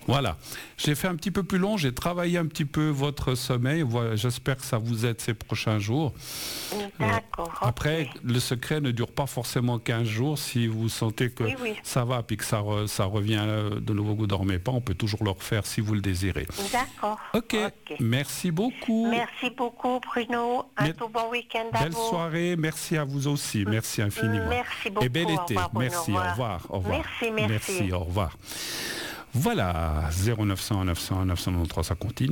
Voilà. J'ai fait un petit peu plus long, j'ai travaillé un petit peu votre sommeil. Voilà, j'espère que ça vous aide ces prochains jours. D'accord. Après, le secret ne dure pas forcément 15 jours. Si vous sentez que ça va puis que ça revient de nouveau, vous ne dormez pas, on peut toujours le refaire si vous le désirez. D'accord. Ok. Merci beaucoup. Merci beaucoup, Bruno. Un tout bon week-end à vous. Belle soirée. Merci à vous aussi. Merci infiniment. Merci beaucoup. Et bel été. Au revoir, Bruno. Merci. Au revoir. Au revoir. Merci. Merci. Au revoir. Voilà. 0900 900 993, ça continue.